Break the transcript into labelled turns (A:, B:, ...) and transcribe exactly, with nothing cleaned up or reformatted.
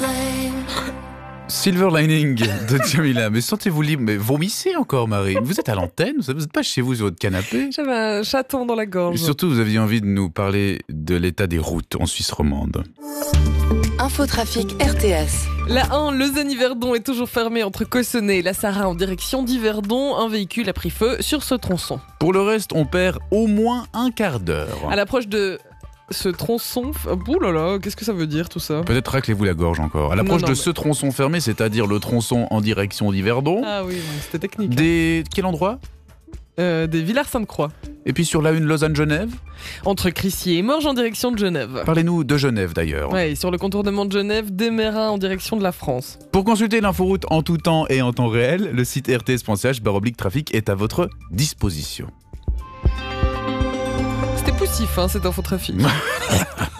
A: Silver Lining de Jamila. Mais sentez-vous libre, mais vomissez encore, Marie. Vous êtes à l'antenne, vous n'êtes pas chez vous sur votre canapé.
B: J'avais un chaton dans la gorge.
A: Et surtout, vous aviez envie de nous parler de l'état des routes en Suisse romande.
C: Infotrafic R T S.
B: La un, Lausanne-Yverdon est toujours fermée entre Cossonay et La Sarraz en direction d'Yverdon. Un véhicule a pris feu sur ce tronçon.
A: Pour le reste, on perd au moins un quart d'heure.
B: À l'approche de ce tronçon... Ouh là là, qu'est-ce que ça veut dire tout ça ?
A: Peut-être raclez-vous la gorge encore. À l'approche
B: Non, non,
A: de
B: mais...
A: ce tronçon fermé, c'est-à-dire le tronçon en direction d'Yverdon.
B: Ah oui, c'était technique.
A: Des... Quel endroit ?
B: euh, Des Villars-Sainte-Croix.
A: Et puis sur la une Lausanne-Genève ?
B: Entre Crissier et Morges en direction de Genève.
A: Parlez-nous de Genève d'ailleurs.
B: Ouais, et sur le contournement de Genève, d'Emera en direction de la France.
A: Pour consulter l'inforoute en tout temps et en temps réel, le site r t s point c h barre oblique trafic est à votre disposition.
B: C'était poussif, hein, cet infotrafic.